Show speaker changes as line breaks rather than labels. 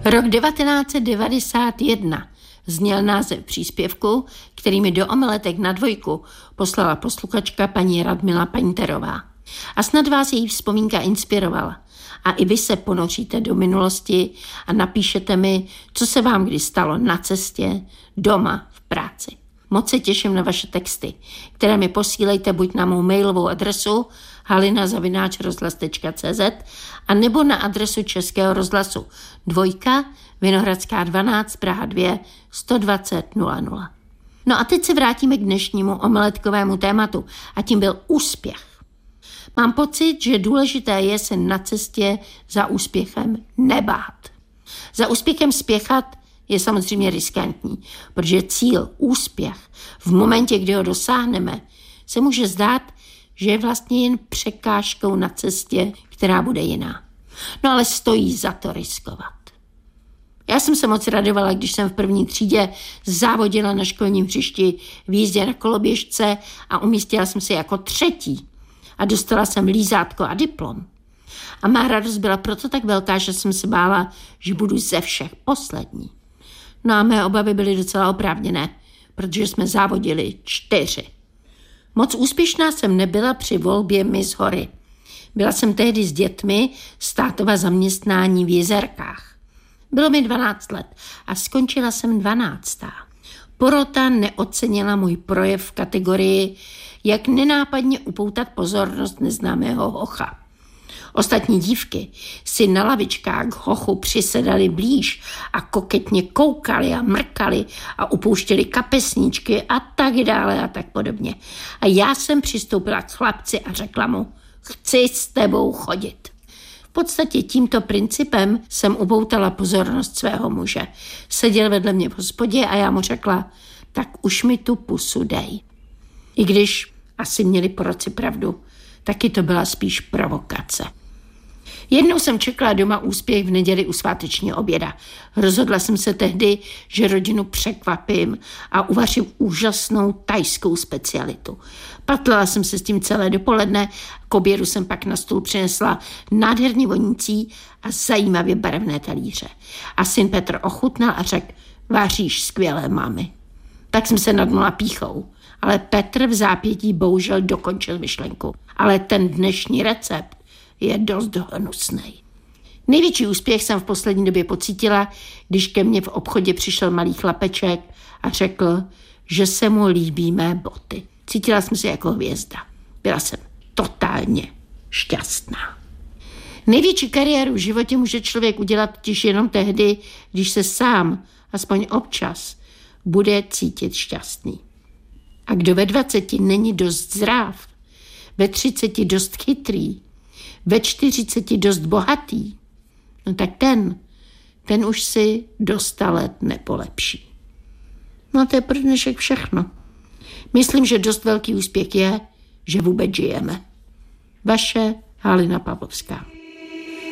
Rok 1991 zněl název příspěvku, který mi do Omeletek na dvojku poslala posluchačka paní Radmila Painterová. A snad vás její vzpomínka inspirovala. A i vy se ponoříte do minulosti a napíšete mi, co se vám kdy stalo na cestě, doma, v práci. Moc se těším na vaše texty, které mi posílejte buď na mou mailovou adresu halina@rozhlas.cz a nebo na adresu Českého rozhlasu 2 Vinohradská 12 Praha 2 120 00. No a teď se vrátíme k dnešnímu omeletkovému tématu a tím byl úspěch. Mám pocit, že důležité je se na cestě za úspěchem nebát. Za úspěchem spěchat je samozřejmě riskantní, protože cíl, úspěch, v momentě, kdy ho dosáhneme, se může zdát, že je vlastně jen překážkou na cestě, která bude jiná. No ale stojí za to riskovat. Já jsem se moc radovala, když jsem v první třídě závodila na školním hřišti v jízdě na koloběžce a umístila jsem se jako 3. a dostala jsem lízátko a diplom. A má radost byla proto tak velká, že jsem se bála, že budu ze všech poslední. No a mé obavy byly docela oprávněné, protože jsme závodili 4. Moc úspěšná jsem nebyla při volbě Miss Hory. Byla jsem tehdy s dětmi z tátova zaměstnání v Jezerkách. Bylo mi 12 let a skončila jsem 12. Porota neocenila můj projev v kategorii, jak nenápadně upoutat pozornost neznámého hocha. Ostatní dívky si na lavičkách k hochu přisedali blíž a koketně koukali a mrkali a upouštěli kapesníčky a tak dále a tak podobně. A já jsem přistoupila k chlapci a řekla mu, chci s tebou chodit. V podstatě tímto principem jsem upoutala pozornost svého muže. Seděl vedle mě v hospodě a já mu řekla, tak už mi tu pusu dej. I když asi měli poroci pravdu, taky to byla spíš provokace. Jednou jsem čekala doma úspěch v neděli u svátečního oběda. Rozhodla jsem se tehdy, že rodinu překvapím a uvařím úžasnou thajskou specialitu. Patlala jsem se s tím celé dopoledne, k obědu jsem pak na stůl přinesla nádherně vonící a zajímavě barevné talíře. A syn Petr ochutnal a řekl, vaříš skvělé, mami. Tak jsem se nadnula pýchou. Ale Petr v zápětí bohužel dokončil myšlenku. Ale ten dnešní recept je dost hnusnej. Největší úspěch jsem v poslední době pocítila, když ke mně v obchodě přišel malý chlapeček a řekl, že se mu líbí mé boty. Cítila jsem se jako hvězda. Byla jsem totálně šťastná. Největší kariéru v životě může člověk udělat totiž jenom tehdy, když se sám, aspoň občas, bude cítit šťastný. A kdo ve 20 není dost zdrav, ve 30 dost chytrý, ve 40 dost bohatý, no tak ten už si do 100 let nepolepší. No to je pro dnešek všechno. Myslím, že dost velký úspěch je, že vůbec žijeme. Vaše Halina Pavlovská.